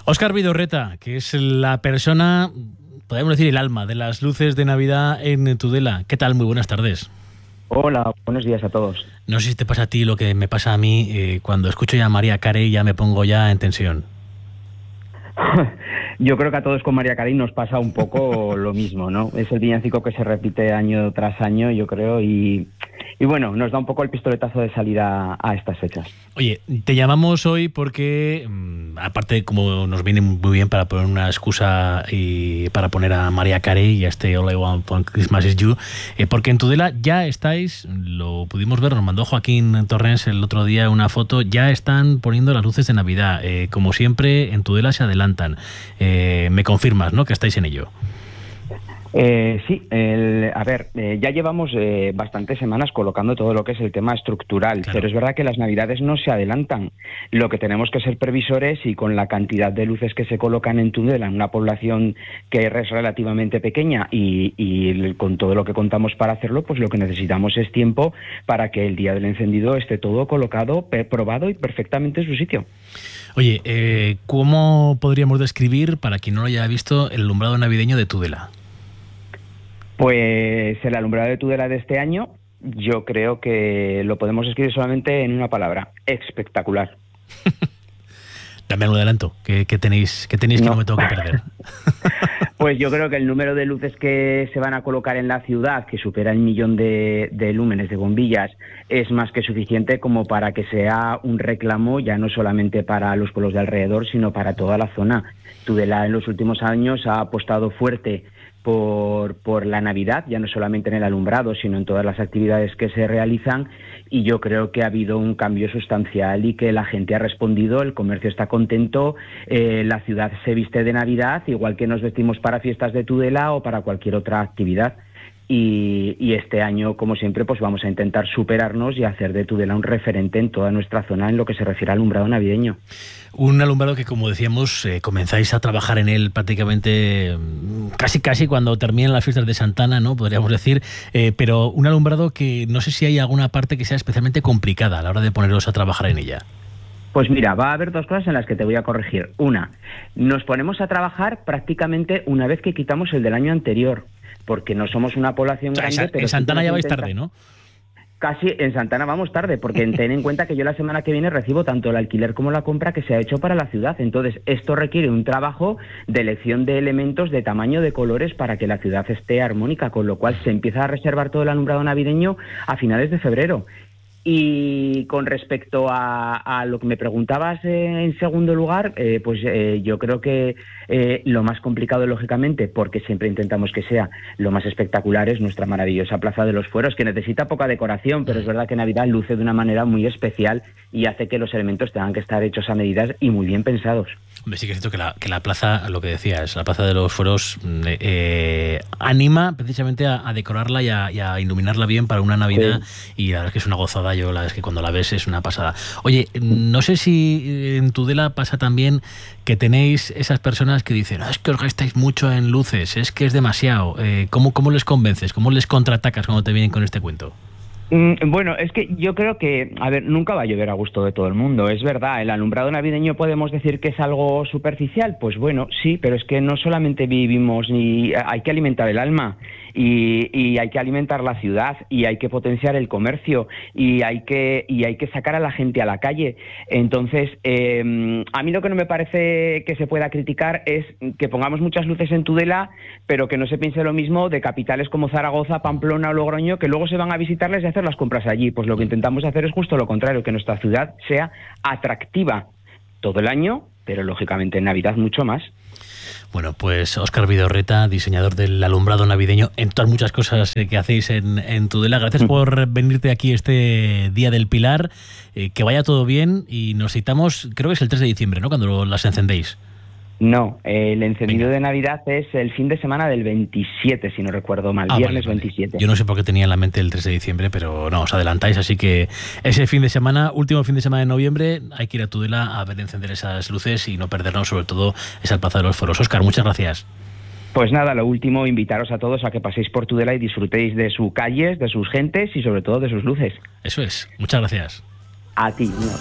Óscar Vidorreta, que es la persona, podemos decir el alma de las luces de Navidad en Tudela. ¿Qué tal? Muy buenas tardes. Hola, buenos días a todos. No sé si te pasa a ti lo que me pasa a mí, cuando escucho ya a María Carey ya me pongo ya en tensión. Yo creo que a todos con María Carey nos pasa un poco lo mismo, ¿no? Es el villancico que se repite año tras año, yo creo, y bueno, nos da un poco el pistoletazo de salida a estas fechas. Oye, te llamamos hoy porque, aparte como nos viene muy bien para poner una excusa y para poner a María Carey y a este All I Want for Christmas Is You, porque en Tudela ya estáis, lo pudimos ver, nos mandó Joaquín Torrens el otro día una foto, ya están poniendo las luces de Navidad. Como siempre, en Tudela se adelantan. Me confirmas, ¿no?, que estáis en ello. Sí, ya llevamos bastantes semanas colocando todo lo que es el tema estructural, claro. Pero es verdad que las Navidades no se adelantan. Lo que tenemos que ser previsores, y con la cantidad de luces que se colocan en Tudela, en una población que es relativamente pequeña y con todo lo que contamos para hacerlo, pues lo que necesitamos es tiempo para que el día del encendido esté todo colocado, probado y perfectamente en su sitio. Oye, ¿cómo podríamos describir, para quien no lo haya visto, el alumbrado navideño de Tudela? Pues el alumbrado de Tudela de este año, yo creo que lo podemos escribir solamente en una palabra: espectacular. Dame un adelanto, ¿qué tenéis que no me tengo que perder? Pues yo creo que el número de luces que se van a colocar en la ciudad, que supera el 1.000.000 de lúmenes, de bombillas, es más que suficiente como para que sea un reclamo ya no solamente para los pueblos de alrededor, sino para toda la zona. Tudela en los últimos años ha apostado fuerte por la Navidad, ya no solamente en el alumbrado, sino en todas las actividades que se realizan, y yo creo que ha habido un cambio sustancial y que la gente ha respondido, el comercio está contento, la ciudad se viste de Navidad, igual que nos vestimos para fiestas de Tudela o para cualquier otra actividad. Y este año, como siempre, pues vamos a intentar superarnos y hacer de Tudela un referente en toda nuestra zona en lo que se refiere al alumbrado navideño. Un alumbrado que, como decíamos, comenzáis a trabajar en él prácticamente casi cuando terminan las fiestas de Santana, ¿no?, podríamos decir, pero un alumbrado que no sé si hay alguna parte que sea especialmente complicada a la hora de poneros a trabajar en ella. Pues mira, va a haber dos cosas en las que te voy a corregir. Una, nos ponemos a trabajar prácticamente una vez que quitamos el del año anterior, porque no somos una población grande. Pero en Santana ya vais tarde, ¿no? Casi en Santana vamos tarde, porque ten en cuenta que yo la semana que viene recibo tanto el alquiler como la compra que se ha hecho para la ciudad. Entonces, esto requiere un trabajo de elección de elementos, de tamaño, de colores, para que la ciudad esté armónica, con lo cual se empieza a reservar todo el alumbrado navideño a finales de febrero. Y con respecto a lo que me preguntabas en segundo lugar, yo creo que lo más complicado, lógicamente, porque siempre intentamos que sea lo más espectacular, es nuestra maravillosa Plaza de los Fueros, que necesita poca decoración, pero es verdad que Navidad luce de una manera muy especial y hace que los elementos tengan que estar hechos a medidas y muy bien pensados. Hombre, sí que es cierto que la plaza, lo que decías, la Plaza de los Fueros anima precisamente a decorarla y a iluminarla bien para una Navidad, sí. Y la verdad es que es una gozada. Yo la verdad es que cuando la ves es una pasada. Oye, no sé si en Tudela pasa también que tenéis esas personas que dicen: es que os gastáis mucho en luces, es que es demasiado. ¿Cómo les convences? ¿Cómo les contraatacas cuando te vienen con este cuento? Bueno, es que yo creo que, nunca va a llover a gusto de todo el mundo, es verdad. El alumbrado navideño podemos decir que es algo superficial, pues bueno, sí, pero es que no solamente vivimos, y hay que alimentar el alma, y hay que alimentar la ciudad, y hay que potenciar el comercio, y hay que sacar a la gente a la calle. Entonces, a mí lo que no me parece que se pueda criticar es que pongamos muchas luces en Tudela, pero que no se piense lo mismo de capitales como Zaragoza, Pamplona o Logroño, que luego se van a visitarles y hacer las compras allí. Pues lo que intentamos hacer es justo lo contrario, que nuestra ciudad sea atractiva todo el año, pero lógicamente en Navidad mucho más. Bueno, pues Óscar Vidorreta, diseñador del alumbrado navideño, en todas muchas cosas que hacéis en Tudela. Gracias por venirte aquí este Día del Pilar, que vaya todo bien, y nos citamos, creo que es el 3 de diciembre, ¿no?, cuando las encendéis. No, el encendido de Navidad es el fin de semana del 27, si no recuerdo mal, viernes vale. 27. Yo no sé por qué tenía en la mente el 3 de diciembre, pero no, os adelantáis, así que ese fin de semana, último fin de semana de noviembre, hay que ir a Tudela a ver encender esas luces y no perdernos sobre todo esa Plaza de los Fueros. Óscar, muchas gracias. Pues nada, lo último, invitaros a todos a que paséis por Tudela y disfrutéis de sus calles, de sus gentes y sobre todo de sus luces. Eso es, muchas gracias. A ti, no.